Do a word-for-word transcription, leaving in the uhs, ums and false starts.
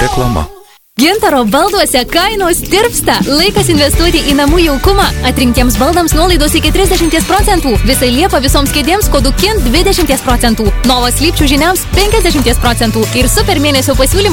Reklama. Gintaro balduose kainos tirpsta. Laikas investuoti į namų jaukumą. Atrinktiems baldams nuolaidos iki trisdešimt procentų. Visai Liepa visoms kėdėms kodu K I N dvidešimt procentų. Novos Lypčių žiniams penkiasdešimt procentų. Ir super mėnesio pasiūlymas